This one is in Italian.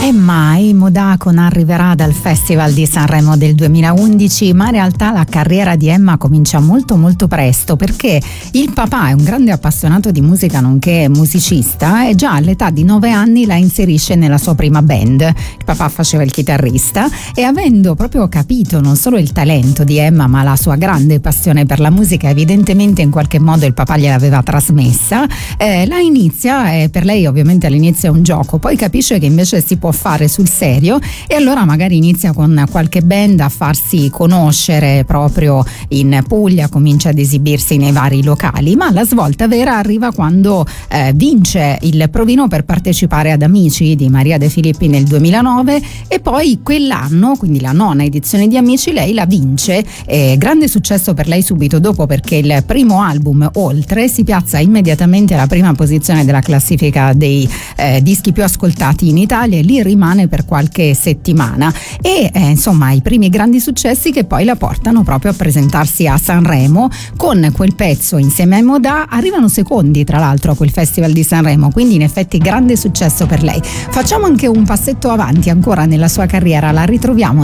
Mai Modà con Arriverà dal Festival di Sanremo del 2011, ma in realtà la carriera di Emma comincia molto molto presto, perché il papà è un grande appassionato di musica nonché musicista e già all'età di 9 anni la inserisce nella sua prima band. Il papà faceva il chitarrista e, avendo proprio capito non solo il talento di Emma ma la sua grande passione per la musica, evidentemente in qualche modo il papà gliel'aveva trasmessa, la inizia, e per lei ovviamente all'inizio è un gioco, poi capisce che invece si può fare sul serio e allora magari inizia con qualche band a farsi conoscere proprio in Puglia, comincia ad esibirsi nei vari locali, ma la svolta vera arriva quando vince il provino per partecipare ad Amici di Maria De Filippi nel 2009 e poi quell'anno, quindi la 9ª edizione di Amici, lei la vince. Grande successo per lei subito dopo, perché il primo album, Oltre, si piazza immediatamente alla prima posizione della classifica dei dischi più ascoltati in Italia e lì rimane per qualche settimana e insomma i primi grandi successi che poi la portano proprio a presentarsi a Sanremo con quel pezzo insieme a Modà. Arrivano secondi tra l'altro a quel Festival di Sanremo, quindi in effetti grande successo per lei. Facciamo anche un passetto avanti ancora nella sua carriera, la ritroviamo